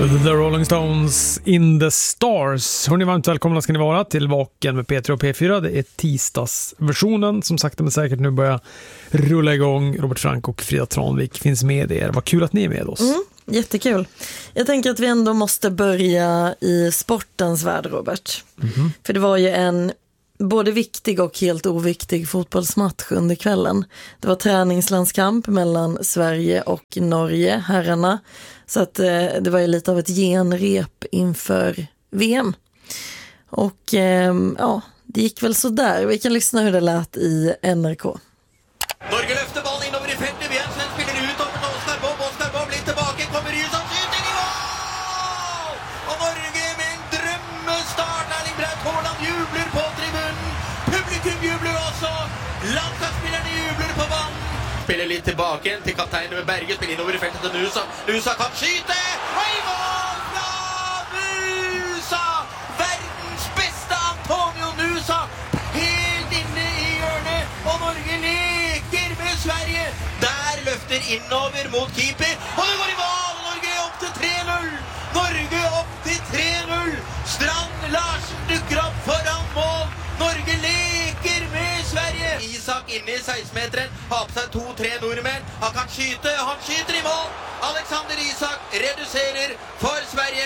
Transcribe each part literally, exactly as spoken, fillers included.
The Rolling Stones in the Stars. Hörrni, varmt välkomna ska ni vara till Vaken med P tre och P fyra. Det är tisdagsversionen som sakta men säkert nu börjar rulla igång. Robert Frank och Frida Tranvik finns med er. Vad kul att ni är med oss. Mm, jättekul. Jag tänker att vi ändå måste börja i sportens värld, Robert. Mm-hmm. För det var ju en både viktig och helt oviktig fotbollsmatch under kvällen. Det var träningslandskamp mellan Sverige och Norge, herrarna. Så att eh, det var ju lite av ett genrep inför V M. Och eh, ja, det gick väl så där. Vi kan lyssna hur det lät i N R K. Norge løfter ballen innover i feltet. Jensen spiller ut over til Oskar Bob. Oskar Bob litt tilbake. Kommer Rysan, skyter i mål! Og Norge med en drømmestart. Erling Braut Haaland jubler på tribunen. Publikum jubler også. Landslagsspillerne jubler på banen. Spiller litt tilbake til kapteinen med Berge. Spiller innover i feltet til Nusa. Nusa kan skyte! Og i mål fra Nusa! Verdens beste Antonio Nusa. Helt inne i hjørnet. Og Norge leker med Sverige. Der løfter innover mot keeper. Og det går i mål! Norge opp til tre null. Norge opp til tre null. Strand Larsen dukker opp foran mål. Norge leker med Sverige. Isak inne i seksten-meteren. Har på seg to-tre nordmenn. Han kan skyte. Han skyter i mål. Alexander Isak reduserer for Sverige.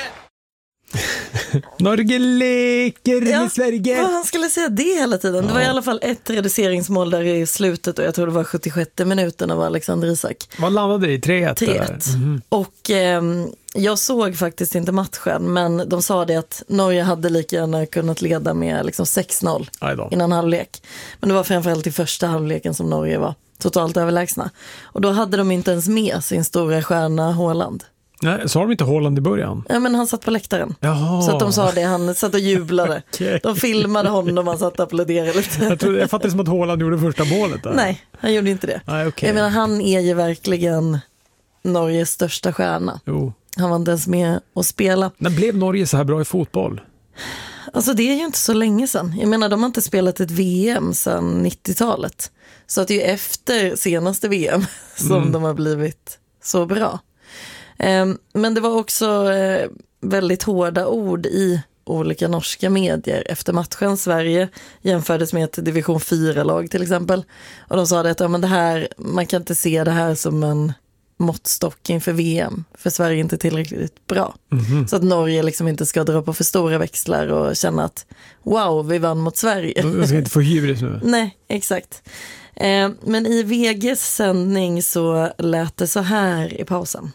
Norge leker med Ja, Sverige. ja, han skulle säga det hela tiden. Ja. Det var i alla fall ett reduceringsmål där i slutet och jag tror det var sjuttiosjätte minuten av Alexander Isak. Vad landade det i? tre ett? tre ett. Mm-hmm. Och eh, jag såg faktiskt inte matchen, men de sa det att Norge hade lika gärna kunnat leda med liksom sex noll innan halvlek. Men det var framförallt i första halvleken som Norge var totalt överlägsna. Och då hade de inte ens med sin stora stjärna Haaland. Nej, sa de inte Haaland i början? Ja, men han satt på läktaren. Jaha. Så att de sa det, han satt och jublade. Okay. De filmade honom, han satt och applåderade lite. Jag, trodde, jag fattade som att Haaland gjorde första målet där. Nej, han gjorde inte det. Nej, okay. Jag menar, han är ju verkligen Norges största stjärna. Jo. Han var inte ens med att spela. När blev Norge så här bra i fotboll? Alltså det är ju inte så länge sedan. Jag menar, de har inte spelat ett V M sedan nittiotalet. Så att det är ju efter senaste V M som mm. de har blivit så bra. Men det var också väldigt hårda ord i olika norska medier efter matchen. Sverige jämfördes med ett division fyra-lag till exempel. Och de sa att ja, men det här, man kan inte se det här som en måttstock inför V M. För Sverige är inte tillräckligt bra. Mm-hmm. Så att Norge liksom inte ska dra på för stora växlar och känna att wow, vi vann mot Sverige. De ska inte få hybris nu. Nej, exakt. Men i V G:s sändning så lät det så här i pausen.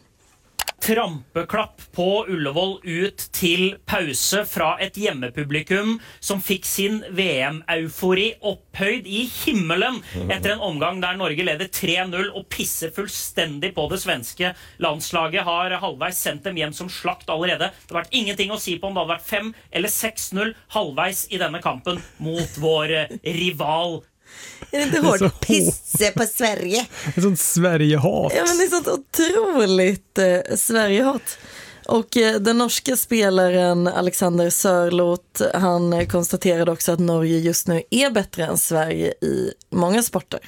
Trampeklapp på Ullevål ut till pause fra ett hjemmepublikum som fick sin V M-eufori opphøyd i himmelen efter en omgang där Norge leder tre null och pisser fullständigt på det svenska landslaget. Har halvveis sendt dem hjem som slakt allerede. Det har vært ingenting att si på om det hade varit fem eller sex null halvveis i denna kampen mot vår rival. Är det inte hårt? Det pisse på Sverige. Det är sånt Sverige-hat. Ja, men det är sånt otroligt eh, Sverige-hat. Och eh, den norska spelaren Alexander Sørloth, han konstaterade också att Norge just nu är bättre än Sverige i många sporter.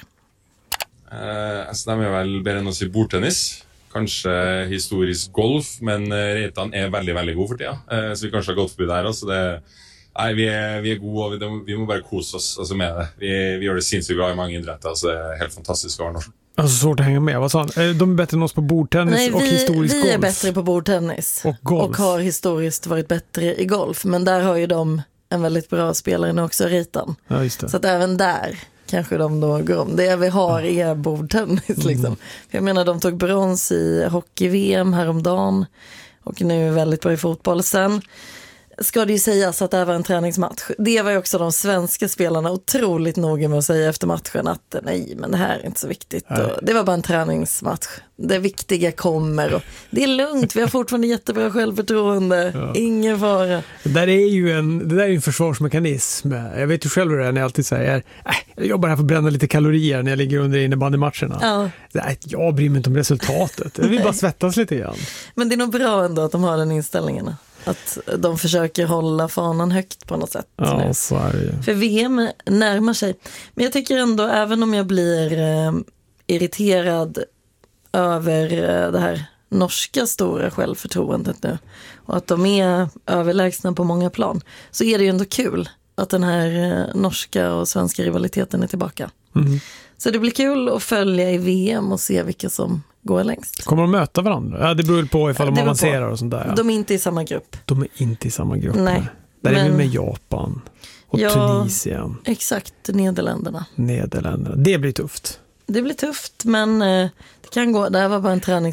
Eh, alltså det är väl bättre än att se bordtennis. Kanske historisk golf, men Reitan är väldigt, väldigt god för tiden. Eh, så vi kanske har golfbud där också. Det Nej, vi är, vi är goda och vi, vi må bara kosa oss alltså med det. Vi, vi gör det sinnssykt bra i många idrotter, alltså det är helt fantastiskt att vara norsk. Alltså svårt att hänga med, vad sa han? De är bättre än oss på bordtennis. Nej, vi, och historisk vi golf. Vi är bättre på bordtennis och, golf. och har historiskt varit bättre i golf. Men där har ju de en väldigt bra spelare nu också, Reitan. Ja, just det. Så att även där kanske de då går om. Det vi har är bordtennis mm. liksom. Jag menar, de tog brons i hockey-V M häromdagen och nu är väldigt bra i fotboll. Sen ska det ju sägas att det var en träningsmatch. Det var ju också de svenska spelarna otroligt noga med att säga efter matchen att nej, men det här är inte så viktigt. Och det var bara en träningsmatch. Det viktiga kommer och det är lugnt. Vi har fortfarande jättebra självförtroende. Ja. Ingen fara. Det där är ju en, det där är en försvarsmekanism. Jag vet ju själv hur det är när jag alltid säger äh, jag jobbar här för att bränna lite kalorier när jag ligger under innebandymatcherna. Ja. Nej, jag bryr mig inte om resultatet. Jag vill bara svettas lite grann. Men det är nog bra ändå att de har den inställningen. Att de försöker hålla fanan högt på något sätt. Ja, så är det. För V M närmar sig. Men jag tycker ändå, även om jag blir eh, irriterad över eh, det här norska stora självförtroendet nu och att de är överlägsna på många plan, så är det ju ändå kul att den här norska och svenska rivaliteten är tillbaka. Mm. Så det blir kul att följa i V M och se vilka som går längst. Kommer de möta varandra? Ja, det beror på ifall de avancerar och sånt där. Ja. De är inte i samma grupp. De är inte i samma grupp. Nej. Där men... är vi med Japan och ja, Tunisien. Exakt, Nederländerna. Nederländerna. Det blir tufft. Det blir tufft, men det kan gå. Det här var bara en träning